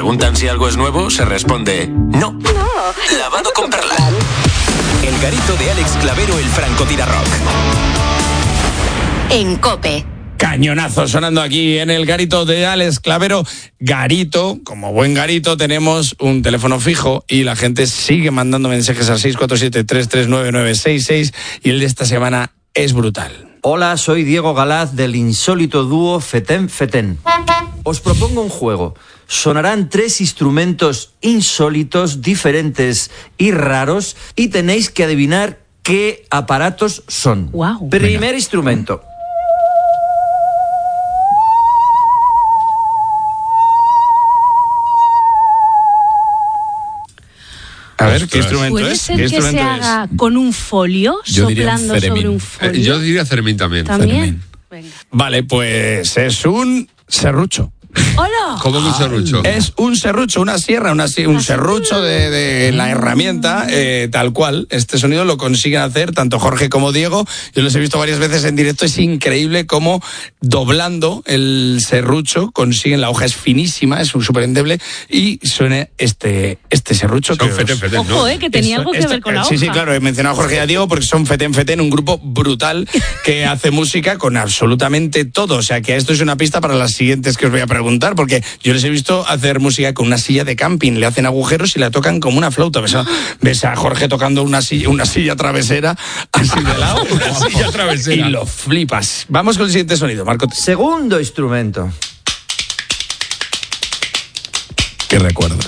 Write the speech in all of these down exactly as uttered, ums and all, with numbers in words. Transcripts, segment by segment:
preguntan si algo es nuevo, se responde no. No. Lavado con Perla. El garito de Alex Clavero, el francotirador. En COPE. Cañonazo sonando aquí en el garito de Alex Clavero. Garito, como buen garito, tenemos un teléfono fijo y la gente sigue mandando mensajes al seis cuatro siete, tres tres nueve nueve seis seis y el de esta semana es brutal. Hola, soy Diego Galaz del insólito dúo Feten Feten. Os propongo un juego. Sonarán tres instrumentos insólitos, diferentes y raros y tenéis que adivinar qué aparatos son. Wow. Primer Venga. instrumento. A ver, ¿qué instrumento ¿Puede es? ser ¿Qué que se instrumento haga es? con un folio, Yo diría soplando Ceremín. sobre un Eh, folio? yo diría Ceremín también. ¿También? Venga. Vale, pues es un serrucho. ¡Hola! ¿Cómo que un serrucho? Es un serrucho, una sierra, una, si- un serrucho de, de la herramienta, eh, tal cual. Este sonido lo consiguen hacer tanto Jorge como Diego. Yo los he visto varias veces en directo. Es increíble cómo doblando el serrucho consiguen, la hoja es finísima, es un súper endeble y suena este, este serrucho. Son que Feten os- Feten, Ojo, ¿no? eh, que tenía Eso, algo que esta- ver con la hoja. Sí, sí, claro, he mencionado a Jorge y a Diego porque son Feten Feten, un grupo brutal que hace música con absolutamente todo. O sea que esto es una pista para las siguientes que os voy a preguntar, porque yo les he visto hacer música con una silla de camping, le hacen agujeros y la tocan como una flauta. ¿Ves a, ves a Jorge tocando una silla, una silla travesera así de lado? Una silla travesera. Y lo flipas. Vamos con el siguiente sonido, Marco. Segundo instrumento. ¿Qué recuerdos?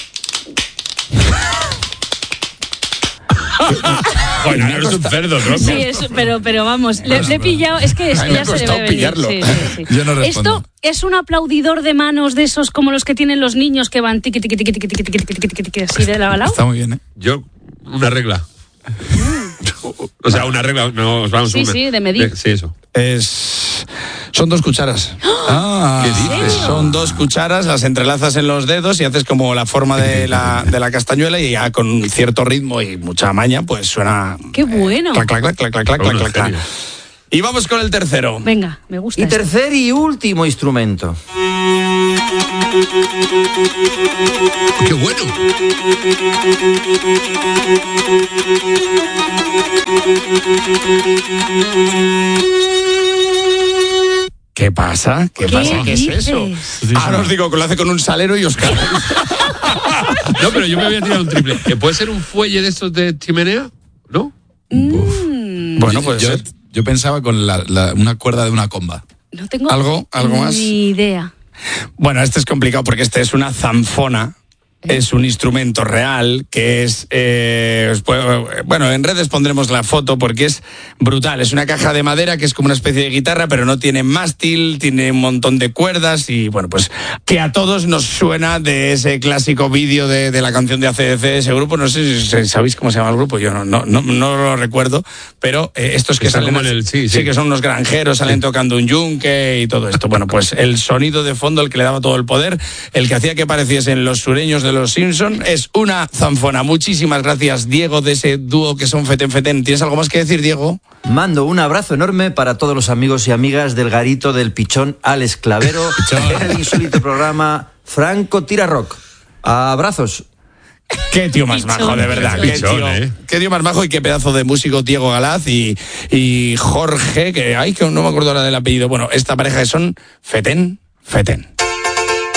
Bueno, no eres un cerdo, ¿no? Sí, es, pero, pero vamos, le, le he pillado, es que, es A mí que me ya ha se le costado ve venir. pillarlo. Sí, sí, sí. Yo no respondo. Esto es un aplaudidor de manos de esos como los que tienen los niños que van tiqui, tiqui, tiqui, tiqui, tiqui, tiqui, tiqui, tiqui, tiqui, así de lado a lado. Está muy bien, ¿eh? Yo, una regla. O sea, una regla, no, vamos, Sí, una. sí, de medir. Sí, eso. Es... Son dos cucharas. Ah, ¿Qué dices? Son dos cucharas, las entrelazas en los dedos y haces como la forma de la, de la castañuela y ya con cierto ritmo y mucha maña, pues suena... ¡Qué bueno! Clac, clac, clac, clac, clac, clac, Bueno, clac, clac. genio. Y vamos con el tercero. Venga, me gusta. Y esto. tercer y último instrumento. ¡Qué bueno! ¿Qué pasa? ¿Qué, ¿Qué pasa? ¿Qué es eso? dices? Ahora os digo que lo hace con un salero y os cae. No, pero yo me voy a tirar un triple. ¿Que puede ser un fuelle de estos de chimenea? ¿No? Mm, Bueno, pues yo, yo pensaba con la, la- una cuerda de una comba. no tengo ¿Algo? ¿Algo más? ni idea. Bueno, este es complicado porque este es una zanfona. Es un instrumento real que es... eh, os puedo- bueno, en redes pondremos la foto porque es brutal. Es una caja de madera que es como una especie de guitarra, pero no tiene mástil, tiene un montón de cuerdas y, bueno, pues que a todos nos suena de ese clásico vídeo de, de la canción de A C D C de ese grupo. No sé si sabéis cómo se llama el grupo, yo no, no, no, no lo recuerdo, pero eh, estos que Está salen... como en el- sí, sí. que son unos granjeros, salen tocando un yunque y todo esto. Bueno, pues el sonido de fondo, el que le daba todo el poder, el que hacía que pareciesen los sureños de los Simpson, es una zanfona. Muchísimas gracias, Diego, de ese dúo que son Feten Feten. ¿Tienes algo más que decir, Diego? Mando un abrazo enorme para todos los amigos y amigas del garito del pichón Alex Clavero en el insólito programa Franco Tira Rock. Abrazos. Qué tío más Pichón, majo, de verdad. Qué pichón, tío, ¿eh? qué tío más majo y qué pedazo de músico Diego Galaz y, y Jorge, que ay, que no me acuerdo ahora del apellido. Bueno, esta pareja que son Feten Feten.